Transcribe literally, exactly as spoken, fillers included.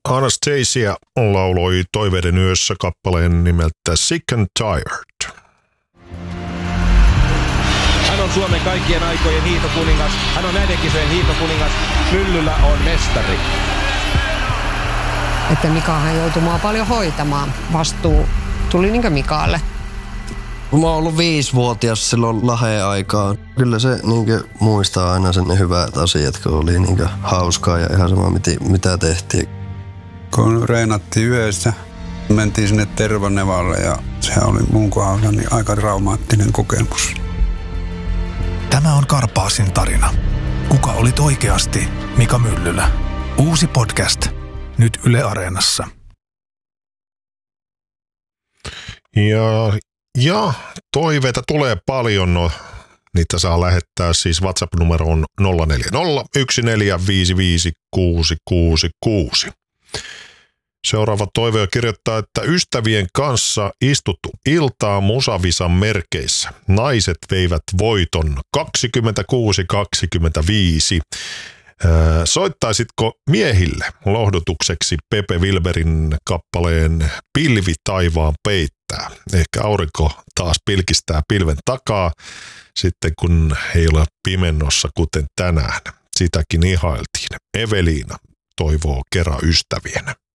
Anastasia lauloi Toiveiden yössä kappaleen nimeltä Sick and Tired. Hän on Suomen kaikkien aikojen hiihtokuningas. Hän on näiden kisojen hiihtokuningas. Myllyllä on mestari. Että Mikahan joutui mua paljon hoitamaan. Vastuu tuli niinkö Mikaalle? Mä oon ollut viisivuotias silloin Laheen aikaan. Kyllä se niinkö muistaa aina sen ne hyvät asiat, kun oli niinkö hauskaa ja ihan sama mitä tehtiin. Kun reenattiin yhdessä, mentiin sinne Tervanevalle ja se oli mun kohdalla niin aika traumaattinen kokemus. Tämä on Karpaasin tarina. Kuka olit oikeasti Mika Myllylä? Uusi podcast. Nyt Yle Areenassa. Ja, ja toiveita tulee paljon. No, niitä saa lähettää siis WhatsApp-numeroon nolla neljä nolla yksi neljä viisi viisi kuusi kuusi kuusi. Seuraava toive kirjoittaa, että ystävien kanssa istuttu iltaa Musavisan merkeissä. Naiset veivät voiton kaksikymmentäkuusi kaksikymmentäviisi. Soittaisitko miehille lohdutukseksi Pepe Wilberin kappaleen Pilvi taivaan peittää? Ehkä aurinko taas pilkistää pilven takaa sitten kun ei ole pimennossa kuten tänään. Sitäkin ihailtiin. Eveliina toivoo kerran ystävienä.